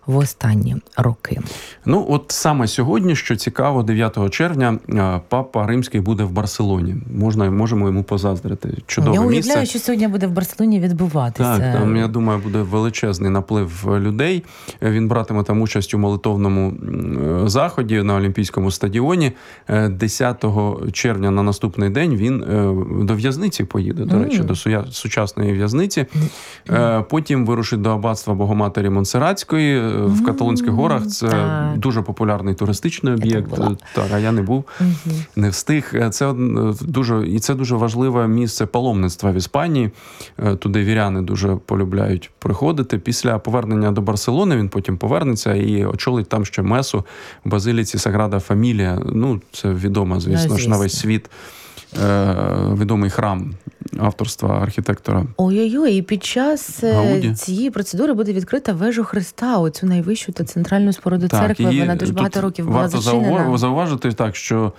в останні роки. Ну, от саме сьогодні, що цікаво, 9 червня Папа Римський буде в Барселоні. Можемо йому позаздрити. Чудове місце. Я уявляю, що сьогодні буде в Барселоні відбуватися. Так, там, я думаю, буде величезний наплив людей. Він братиме там участь у молитовному заході на Олімпійському стадіоні. 10 червня на наступний день він до в'язниці поїде, до речі, до сучасної в'язниці. Потім вирушить до аббатства Богоматері Монсерратської в Каталонських горах. Це дуже популярний туристичний об'єкт. Так, а я не був, не встиг. Це дуже важливе місце паломництва в Іспанії. Туди віряни дуже полюбляють приходити. Після повернення до Барселони він потім повернеться і очолить там ще месу в базиліці Саграда Фамілія. Ну, це відомо, звісно ж, на весь світ. Відомий храм авторства архітектора. Ой-ой-ой, і під час Гауді. цієї процедури буде відкрита вежа Христа, оцю найвищу та центральну споруду церкви. Вона дуже багато років була зачинена. Варто зауважити так, що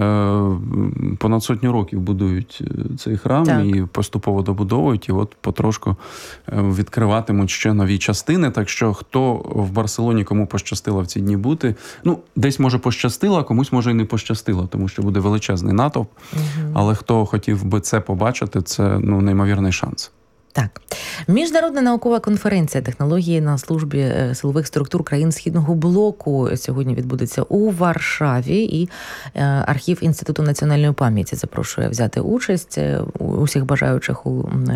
понад 100 років будують цей храм і поступово добудовують, і от потрошку відкриватимуть ще нові частини. Так що хто в Барселоні, кому пощастило в ці дні бути, ну, десь може пощастило, а комусь може і не пощастило, тому що буде величезний натовп. Але хто хотів би це побачити, це неймовірний шанс. Так. Міжнародна наукова конференція «Технології на службі силових структур країн Східного блоку» сьогодні відбудеться у Варшаві, і архів Інституту національної пам'яті запрошує взяти участь усіх бажаючих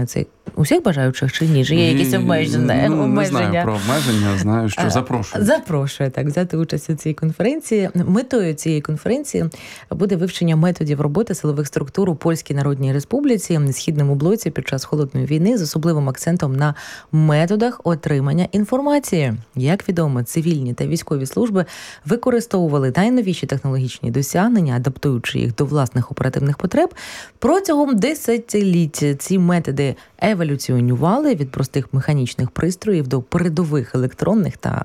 усіх бажаючих чи ні? Ж є якісь обмеження? Не знаю про обмеження, знаю, що запрошує. Запрошує, так, взяти участь у цій конференції. Метою цієї конференції буде вивчення методів роботи силових структур у Польській Народній Республіці, Східному блоці під час Холодної війни, з особливим акцентом на методах отримання інформації. Як відомо, цивільні та військові служби використовували найновіші технологічні досягнення, адаптуючи їх до власних оперативних потреб. Протягом десятиліть ці методи еволюціонували від простих механічних пристроїв до передових електронних та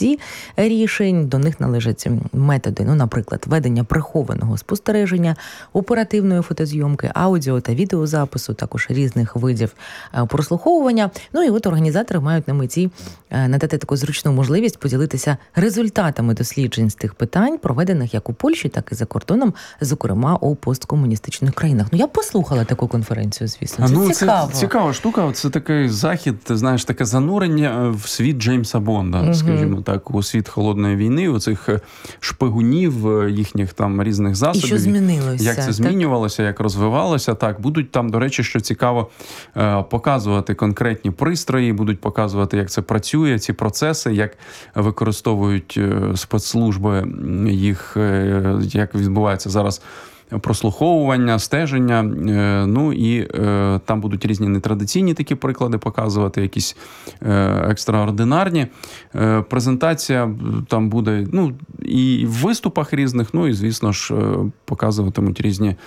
IT-рішень. До них належать методи, наприклад, ведення прихованого спостереження, оперативної фотозйомки, аудіо та відеозапису, також різних видів прослуховування. І от організатори мають на меті надати таку зручну можливість поділитися результатами досліджень з тих питань, проведених як у Польщі, так і за кордоном, зокрема у посткомуністичних країнах. Я б послухала таку конференцію, звісно. Це цікаво. Це цікава штука. Це такий захід, знаєш, таке занурення в світ Джеймса Бонда, скажімо так, у світ Холодної війни, у цих шпигунів, їхніх там різних засобів. І що змінилося. Як це змінювалося, як розвивалося. Так, будуть там, до речі, що цікаво, показувати конкретні пристрої, будуть показувати, як це працює, ці процеси, як використовують спецслужби їх, як відбувається зараз прослуховування, стеження. І там будуть різні нетрадиційні такі приклади показувати, якісь екстраординарні. Презентація там буде, і в виступах різних, і, звісно ж, показуватимуть різні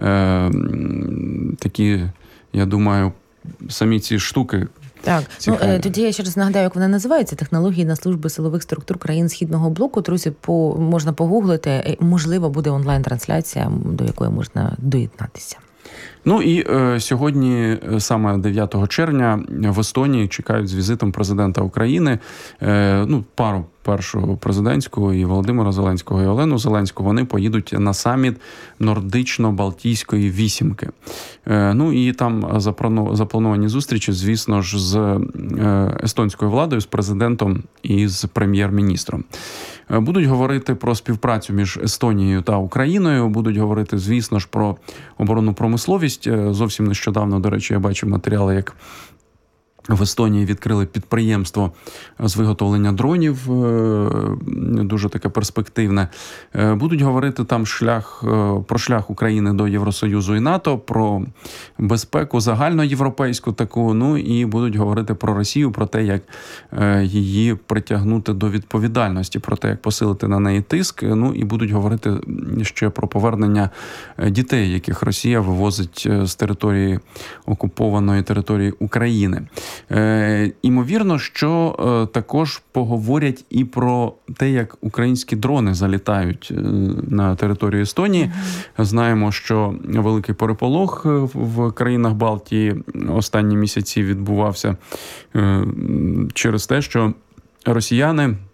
такі, я думаю, самі ці штуки. Так, тоді я ще раз нагадаю, як вона називається. «Технології на служби силових структур країн Східного блоку». Друзі, можна погуглити. Можливо, буде онлайн-трансляція, до якої можна доєднатися. І сьогодні, саме 9 червня, в Естонії чекають з візитом президента України, пару першого президентського, і Володимира Зеленського, і Олену Зеленську. Вони поїдуть на саміт Нордично-Балтійської вісімки. І там заплановані зустрічі, звісно ж, з естонською владою, з президентом і з прем'єр-міністром. Будуть говорити про співпрацю між Естонією та Україною, будуть говорити, звісно ж, про оборонну промисловість. Зовсім нещодавно, до речі, я бачив матеріали, як в Естонії відкрили підприємство з виготовлення дронів, дуже таке перспективне. Будуть говорити там про шлях України до Євросоюзу і НАТО, про безпеку загальноєвропейську таку, і будуть говорити про Росію, про те, як її притягнути до відповідальності, про те, як посилити на неї тиск, і будуть говорити ще про повернення дітей, яких Росія вивозить з території окупованої території України. Імовірно, що також поговорять і про те, як українські дрони залітають на територію Естонії. Знаємо, що великий переполох в країнах Балтії останні місяці відбувався через те, що росіяни